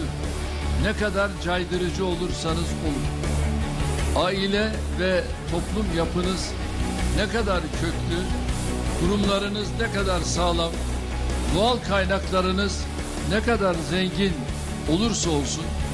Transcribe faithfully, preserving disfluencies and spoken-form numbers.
güçlü, ne kadar caydırıcı olursanız olun, aile ve toplum yapınız ne kadar köklü, kurumlarınız ne kadar sağlam, doğal kaynaklarınız ne kadar zengin olursa olsun,